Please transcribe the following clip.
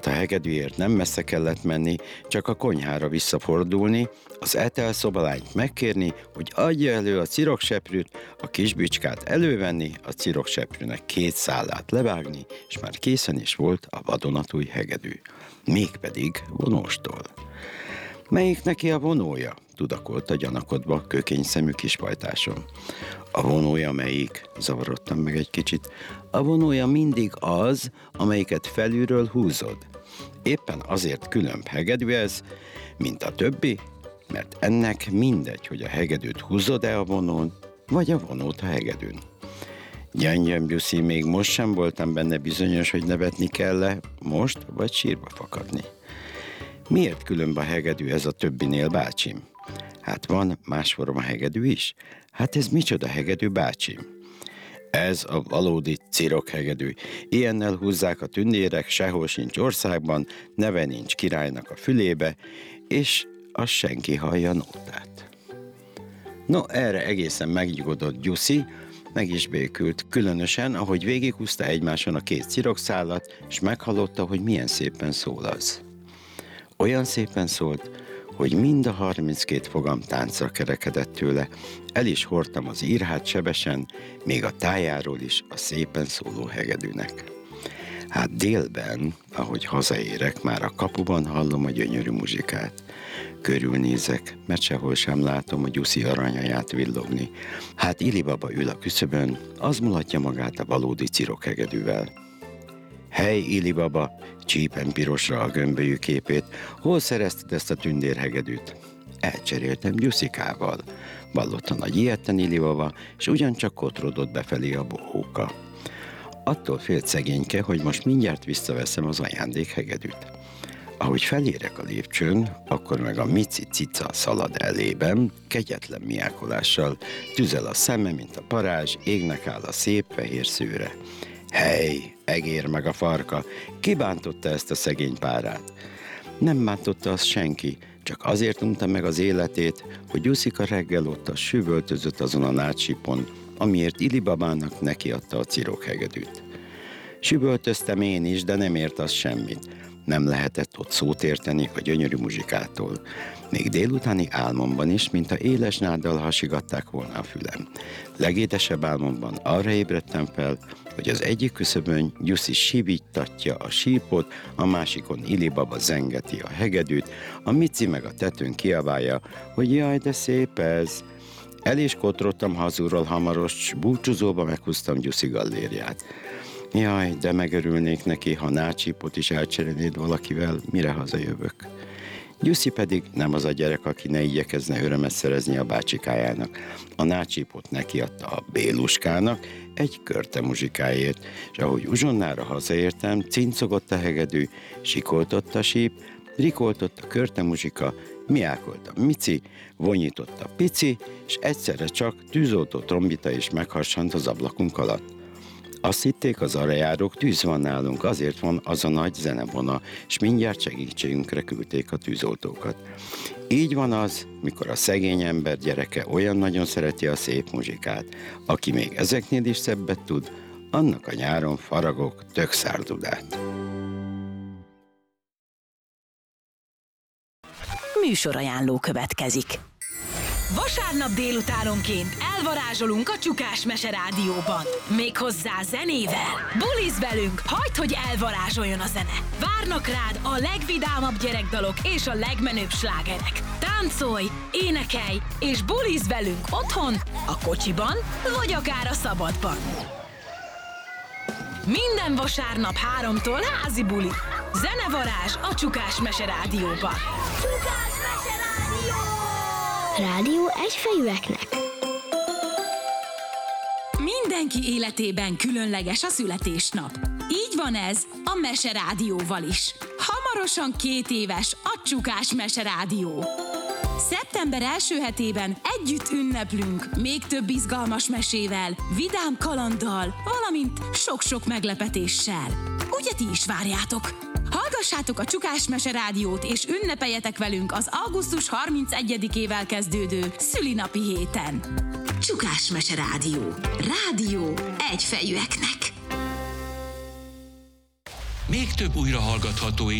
A hegedűért nem messze kellett menni, csak a konyhára visszafordulni, az etelszobalányt megkérni, hogy adja elő a cirokseprűt, a kisbicskát elővenni, a cirokseprűnek 2 szálát levágni, és már készen is volt a vadonatúj hegedű. Mégpedig vonóstól. Melyik neki a vonója? Tudakolta gyanakodva kökényszemű kispajtásom. A vonója melyik? Zavarodtam meg egy kicsit. A vonója mindig az, amelyiket felülről húzod. Éppen azért különb hegedű ez, mint a többi, mert ennek mindegy, hogy a hegedűt húzod-e a vonón, vagy a vonót a hegedűn. Gyöngyöm, Gyuszi, még most sem voltam benne bizonyos, hogy nevetni kell-e, most vagy sírba fakadni. Miért különb a hegedű ez a többinél, bácsim? Hát van más forma hegedű is? Hát ez micsoda hegedű, bácsim? Ez a valódi cirokhegedű. Ilyennel húzzák a tündérek, sehol sincs országban, neve nincs királynak a fülébe, és az senki hallja nótát. No, erre egészen megnyugodott Gyuszi, meg is békült, különösen, ahogy végighúzta egymáson a 2 cirokszálat, és meghallotta, hogy milyen szépen szól az. Olyan szépen szólt, hogy mind a 32 fogam táncra kerekedett tőle, el is hordtam az írhát sebesen, még a tájáról is a szépen szóló hegedűnek. Hát délben, ahogy hazaérek, már a kapuban hallom a gyönyörű muzsikát. Körülnézek, mert sehol sem látom a Gyuszi aranyaját villogni. Hát Ili baba ül a küszöbön, az mulatja magát a valódi cirokhegedűvel. Hely, Ili baba, csípen pirosra a gömbölyű képét, hol szerezted ezt a tündérhegedűt? Elcseréltem Gyuszikával, vallotta nagy ilyetten Ili baba, és ugyancsak kotrodott befelé a bohóka. Attól félt szegényke, hogy most mindjárt visszaveszem az ajándékhegedűt. Ahogy felérek a lépcsőn, akkor meg a Mici cica szalad elében, kegyetlen miákolással, tüzel a szeme, mint a parázs, égnek áll a szép fehér szőre. Hely, egér meg a farka, ki bántotta ezt a szegény párát? Nem bántotta azt senki, csak azért unta meg az életét, hogy Gyuszika reggel ott a süvöltözött azon a nátsipon, amiért Ili babának nekiadta a cirokhegedűt. Süvöltöztem én is, de nem ért az semmit. Nem lehetett ott szót érteni a gyönyörű muzsikától. Még délutáni álmomban is, mint a éles náddal hasigatták volna a fülem. Legédesebb álmomban arra ébredtem fel, hogy az egyik küszöbön Gyuszi sivíttatja a sípot, a másikon Ili baba zengeti a hegedűt, a Mici meg a tetőn kiabálja, hogy jaj, de szép ez. El is kotrodtam hazulról hamaros, s búcsúzóba meghúztam Gyuszi gallériát. Jaj, de megörülnék neki, ha nácsípot is elcserélnéd valakivel, mire hazajövök. Gyuszi pedig nem az a gyerek, aki ne igyekezne örömet szerezni a bácsikájának. A nácsípot nekiadta a Béluskának egy körte muzsikáért, és ahogy uzsonnára hazaértem, cincogott a hegedű, sikoltott a síp, rikoltott a körte muzsika, miákolt a Mici, vonyított a Pici, és egyszerre csak tűzoltó trombita is megharsant az ablakunk alatt. Azt hitték az arrajárók, tűz van nálunk, azért van az a nagy zenevona, és mindjárt segítségünkre küldték a tűzoltókat. Így van az, mikor a szegény ember gyereke olyan nagyon szereti a szép muzsikát. Aki még ezeknél is szebbet tud, annak a nyáron faragok tökszárdudát. Műsorajánló következik. Vasárnap délutánonként elvarázsolunk a Csukás Mese Rádióban. Méghozzá zenével. Bulizz velünk, hagyd, hogy elvarázsoljon a zene. Várnak rád a legvidámabb gyerekdalok és a legmenőbb slágerek. Táncolj, énekelj és bulizz velünk otthon, a kocsiban vagy akár a szabadban. Minden vasárnap 3-tól házi buli. Zenevarázs a Csukás Mese Rádióban. Csukás Mese Rádió! Rádió egyfejűeknek. Mindenki életében különleges a születésnap. Így van ez a Mese Rádióval is. Hamarosan 2 éves a Csukás Mese Rádió. Szeptember első hetében együtt ünneplünk, még több izgalmas mesével, vidám kalanddal, valamint sok-sok meglepetéssel. Ugye ti is várjátok? Hallgassátok a Csukás Mese Rádiót és ünnepeljetek velünk az augusztus 31-ével kezdődő szülinapi héten. Csukás Mese Rádió. Rádió egyfejűeknek. még több újrahallgatható